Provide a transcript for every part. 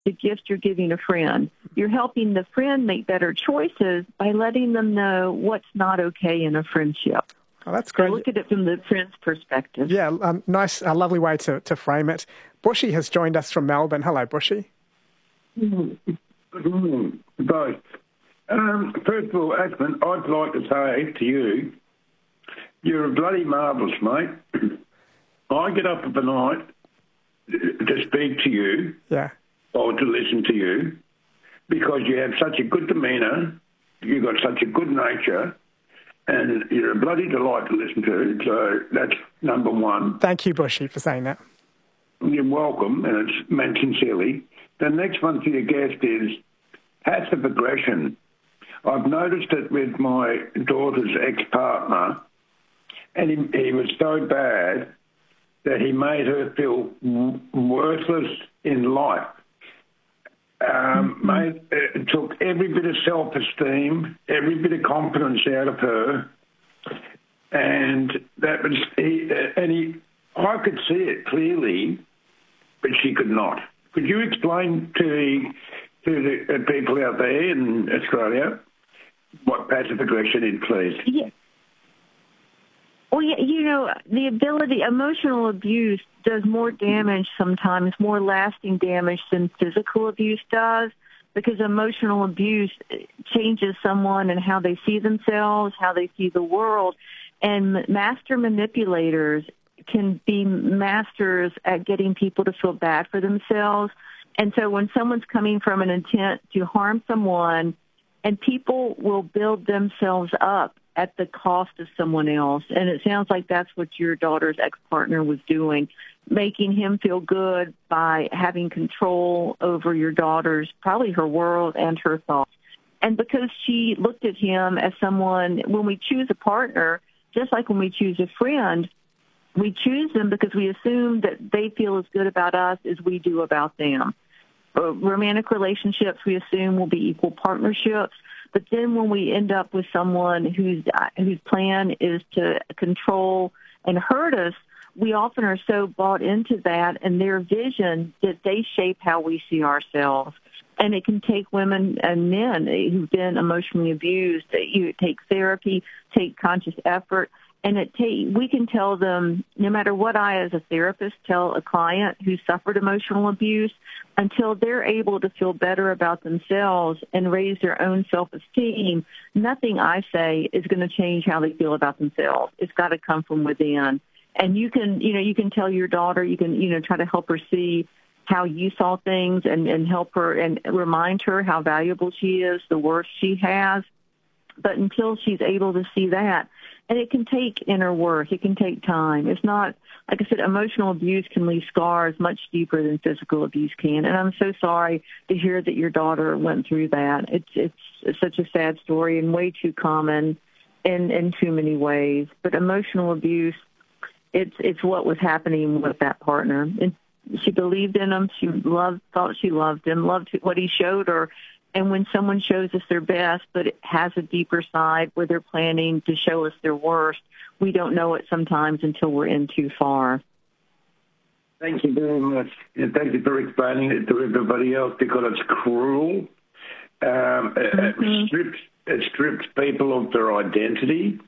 the gift you're giving a friend. You're helping the friend make better choices by letting them know what's not okay in a friendship. Oh, that's great. So look at it from the friend's perspective. Yeah, nice, a lovely way to frame it. Bushy has joined us from Melbourne. Hello, Bushy. Both. First of all, Ashman, I'd like to say to you, you're a bloody marvellous, mate. I get up at the night to speak to you, or to listen to you, because you have such a good demeanour, you've got such a good nature, and you're a bloody delight to listen to. So that's number one. Thank you, Bushy, for saying that. You're welcome, and it's meant sincerely. The next one for your guest is passive aggression. I've noticed it with my daughter's ex-partner, and he was so bad that he made her feel worthless in life. It took every bit of self-esteem, every bit of confidence out of her, and that was I could see it clearly, but she could not. Could you explain to the people out there in Australia what passive aggression is, please? Yeah. Well, yeah, emotional abuse does more damage sometimes, more lasting damage than physical abuse does, because emotional abuse changes someone and how they see themselves, how they see the world. And master manipulators can be masters at getting people to feel bad for themselves. And so when someone's coming from an intent to harm someone, and people will build themselves up at the cost of someone else. And it sounds like that's what your daughter's ex-partner was doing, making him feel good by having control over your daughter's, probably her world and her thoughts. And because she looked at him as someone, when we choose a partner, just like when we choose a friend, we choose them because we assume that they feel as good about us as we do about them. Romantic relationships, we assume, will be equal partnerships. But then when we end up with someone whose plan is to control and hurt us, we often are so bought into that and their vision that they shape how we see ourselves. And it can take women and men who've been emotionally abused. You take therapy, take conscious effort, and we can tell them, no matter what I as a therapist tell a client who suffered emotional abuse, until they're able to feel better about themselves and raise their own self-esteem, nothing I say is going to change how they feel about themselves. It's got to come from within. And you can tell your daughter, you can, try to help her see how you saw things and help her and remind her how valuable she is, the worth she has. But until she's able to see that, and it can take inner work, it can take time. It's not, like I said, emotional abuse can leave scars much deeper than physical abuse can. And I'm so sorry to hear that your daughter went through that. It's such a sad story and way too common in too many ways. But emotional abuse, it's what was happening with that partner. And she believed in him. She thought she loved him, loved what he showed her. And when someone shows us their best, but it has a deeper side where they're planning to show us their worst, we don't know it sometimes until we're in too far. Thank you very much. And thank you for explaining it to everybody else, because it's cruel. It strips people of their identity.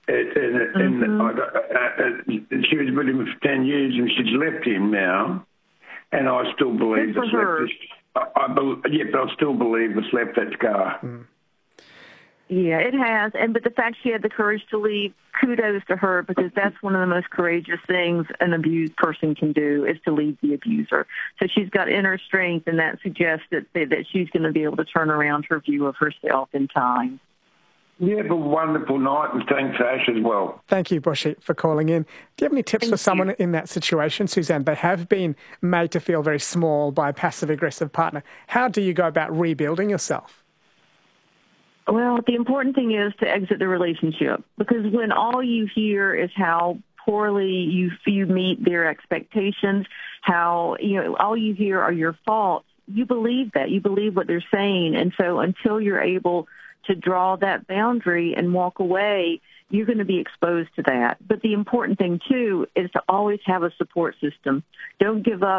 She was with him for 10 years and she's left him now. And I still believe it's left but I still believe it's left that scar. Yeah, it has. But the fact she had the courage to leave, kudos to her, because that's one of the most courageous things an abused person can do, is to leave the abuser. So she's got inner strength, and that suggests that she's going to be able to turn around her view of herself in time. You have a wonderful night, and thanks, Ash, as well. Thank you, Bushy, for calling in. Do you have any tips for someone in that situation, Suzanne? They have been made to feel very small by a passive-aggressive partner. How do you go about rebuilding yourself? Well, the important thing is to exit the relationship, because when all you hear is how poorly you meet their expectations, how, all you hear are your faults, you believe that. You believe what they're saying. And so until you're able to draw that boundary and walk away, you're going to be exposed to that. But the important thing, too, is to always have a support system. Don't give up,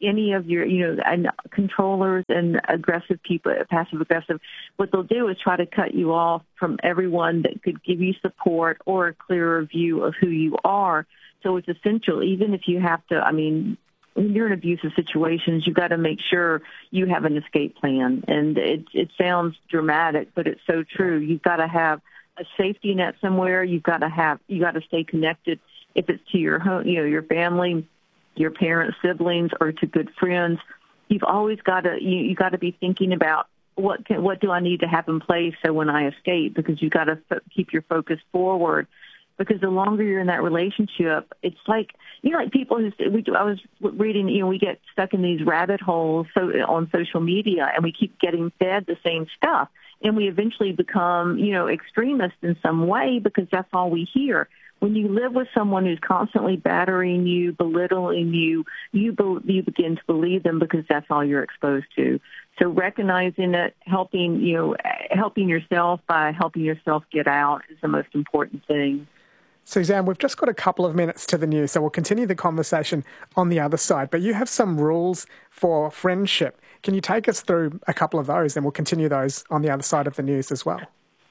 any of your, and controllers and aggressive people, passive aggressive, what they'll do is try to cut you off from everyone that could give you support or a clearer view of who you are. So it's essential, even if you have to, when you're in abusive situations, you've got to make sure you have an escape plan. And it sounds dramatic, but it's so true. You've got to have a safety net somewhere. You got to stay connected. If it's to your home, your family, your parents, siblings, or to good friends, you've always got to you got to be thinking about what do I need to have in place so when I escape, because you got to keep your focus forward. Because the longer you're in that relationship, it's like like people who I was reading, we get stuck in these rabbit holes on social media, and we keep getting fed the same stuff, and we eventually become extremists in some way because that's all we hear. When you live with someone who's constantly battering you, belittling you, you begin to believe them because that's all you're exposed to. So recognizing it, helping yourself by helping yourself get out is the most important thing. Suzanne, we've just got a couple of minutes to the news, so we'll continue the conversation on the other side. But you have some rules for friendship. Can you take us through a couple of those, and we'll continue those on the other side of the news as well?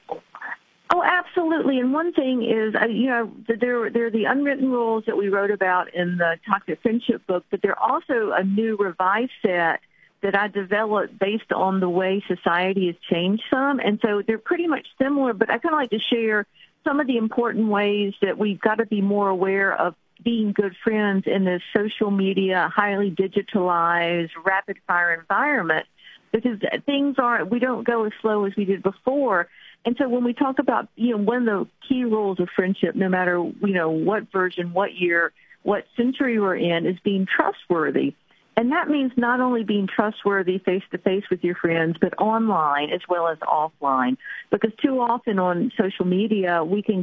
Oh, absolutely. And one thing is, there are the unwritten rules that we wrote about in the Toxic Friendship book, but there are also a new revised set that I developed based on the way society has changed some. And so they're pretty much similar, but I kind of like to share some of the important ways that we've got to be more aware of being good friends in this social media, highly digitalized, rapid-fire environment, because we don't go as slow as we did before. And so when we talk about, one of the key rules of friendship, no matter, what version, what year, what century we're in, is being trustworthy. And that means not only being trustworthy face-to-face with your friends, but online as well as offline. Because too often on social media, we can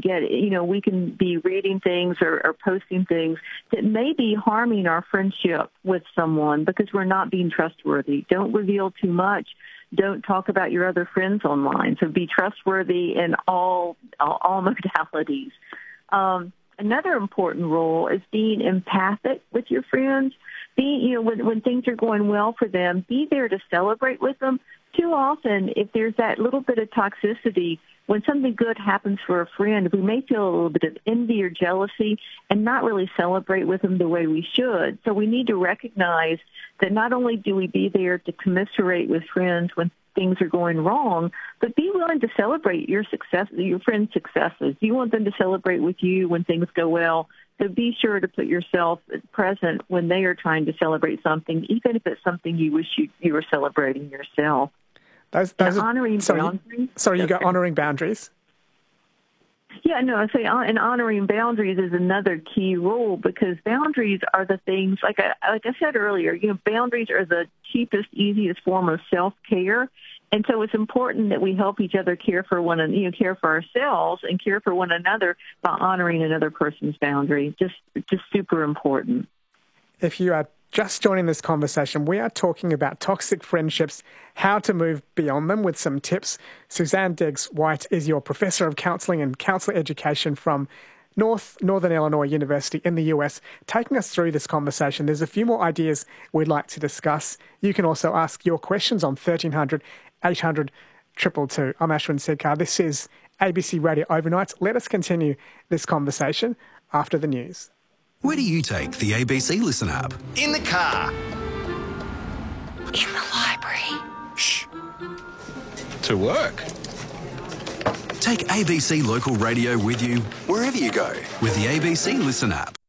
be reading things or posting things that may be harming our friendship with someone because we're not being trustworthy. Don't reveal too much. Don't talk about your other friends online. So be trustworthy in all modalities. Another important rule is being empathic with your friends. When things are going well for them, be there to celebrate with them. Too often, if there's that little bit of toxicity, when something good happens for a friend, we may feel a little bit of envy or jealousy and not really celebrate with them the way we should. So we need to recognize that not only do we be there to commiserate with friends when things are going wrong, but be willing to celebrate your friends' successes. You want them to celebrate with you when things go well. So be sure to put yourself present when they are trying to celebrate something, even if it's something you wish you were celebrating yourself. Honoring boundaries. Sorry, you got honoring boundaries? Yeah, no, I say and honoring boundaries is another key rule, because boundaries are the things, like I said earlier, boundaries are the cheapest, easiest form of self-care. And so it's important that we help each other care for ourselves and care for one another by honoring another person's boundary. Just super important. If you are just joining this conversation, we are talking about toxic friendships, how to move beyond them with some tips. Suzanne Deggs-White is your Professor of Counselling and Counsellor Education from Northern Illinois University in the US, taking us through this conversation. There's a few more ideas we'd like to discuss. You can also ask your questions on 1300 800 222. I'm Ashwin Sedkar. This is ABC Radio Overnight. Let us continue this conversation after the news. Where do you take the ABC Listen app? In the car. In the library. Shh. To work. Take ABC Local Radio with you wherever you go with the ABC Listen app.